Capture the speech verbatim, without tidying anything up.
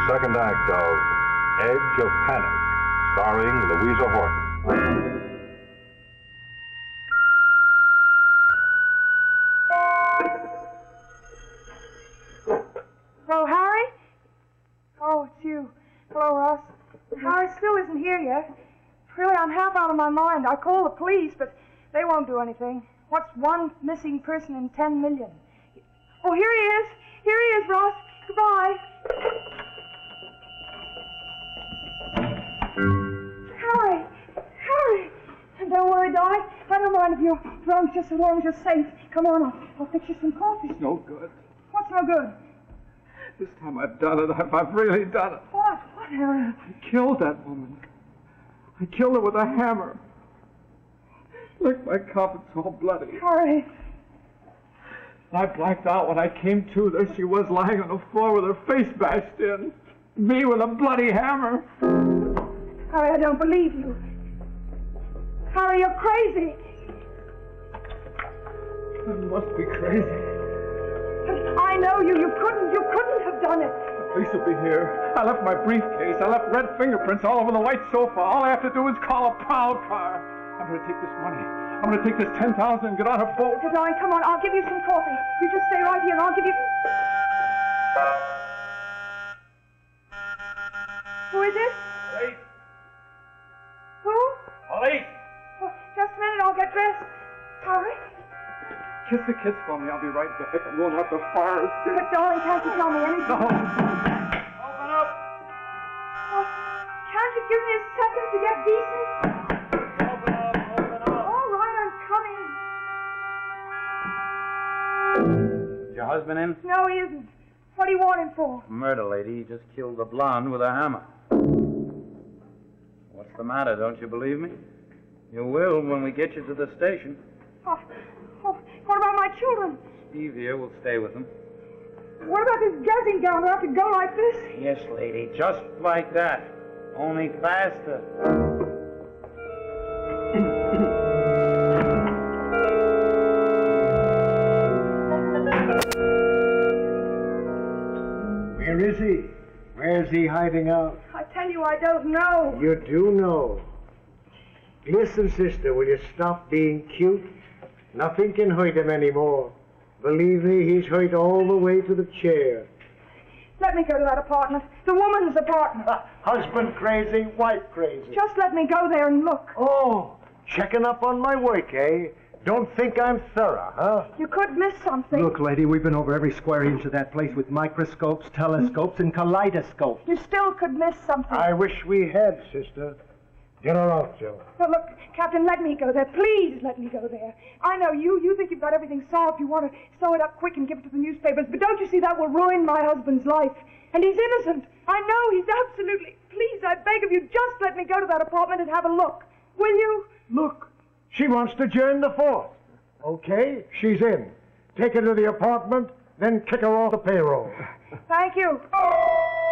second act of Edge of Panic, starring Louisa Horton. Hello, Harry? Oh, it's you. Hello, Ross. Harry still isn't here yet. Really, I'm half out of my mind. I called the police, but they won't do anything. What's one missing person in ten million? Oh, here he is. Here he is, Ross. Goodbye. Harry! Harry! Don't worry, darling. I don't mind if you're drunk just as long as you're safe. Come on, I'll, I'll fix you some coffee. It's no good. What's no good? This time I've done it. I've, I've really done it. What? What, Harry? I killed that woman. I killed her with a hammer. Look, my coffin's all bloody. Harry. I blacked out when I came to. There she was lying on the floor with her face bashed in. Me with a bloody hammer. Harry, I don't believe you. Harry, you're crazy. I must be crazy. But I know you. You couldn't. You couldn't have done it. The police will be here. I left my briefcase. I left red fingerprints all over the white sofa. All I have to do is call a prowl car. I'm going to take this money. I'm going to take this ten thousand and get on a boat. Okay, darling, come on. I'll give you some coffee. You just stay right here and I'll give you... Who is it? Police. Who? Police. Oh, just a minute. I'll get dressed. Harry? Kiss the kids for me. I'll be right back. I'm going out the fires. But, darling, can't you tell me anything? No. Open up. Oh, can't you give me a second to get decent? Open up. Open up. All right, I'm coming. Is your husband in? No, he isn't. What do you want him for? Murder, lady. He just killed the blonde with a hammer. What's the matter? Don't you believe me? You will when we get you to the station. Oh, oh, what about my children? Steve here will stay with them. What about this dressing gown? Do I have to go like this? Yes, lady. Just like that. Only faster. Where is he? Where's he hiding out? I tell you, I don't know. You do know. Listen, sister, will you stop being cute? Nothing can hurt him anymore. Believe me, he's hurt all the way to the chair. Let me go to that apartment. The woman's apartment. Uh, husband crazy, wife crazy. Just let me go there and look. Oh, checking up on my work, eh? Don't think I'm thorough, huh? You could miss something. Look, lady, we've been over every square inch of that place with microscopes, telescopes, and kaleidoscopes. You still could miss something. I wish we had, sister. Get her off, Joe. Now, look, Captain, let me go there. Please let me go there. I know you. You think you've got everything solved. You want to sew it up quick and give it to the newspapers. But don't you see that will ruin my husband's life? And he's innocent. I know he's absolutely... Please, I beg of you, just let me go to that apartment and have a look. Will you? Look, she wants to join the force. Okay, she's in. Take her to the apartment, then kick her off the payroll. Thank you.